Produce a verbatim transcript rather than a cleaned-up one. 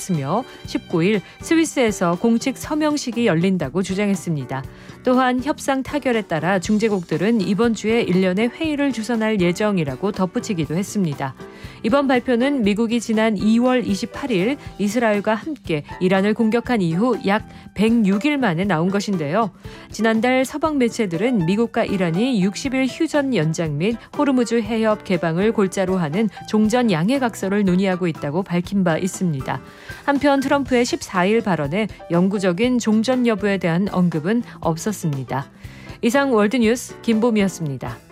밝혔으며 십구 일 스위스에서 공식 서명식이 열린다고 주장했습니다. 또한 협상 타결에 따라 중재국들은 이번 주에 일련의 회의를 주선할 예정이라고 덧붙이기도 했습니다. 이번 발표는 미국이 지난 이월 이십팔일 이스라엘과 함께 이란을 공격한 이후 약 백육 일 만에 나온 것인데요. 지난달 서방 매체들은 미국과 이란이 육십 일 휴전 연장 및 호르무즈 해협 개방을 골자로 하는 종전 양해각서를 논의하고 있다고 밝힌 바 있습니다. 한편 트럼프의 십사 일 발언에 영구적인 종전 여부에 대한 언급은 없었습니다. 이상 월드뉴스 김보미였습니다.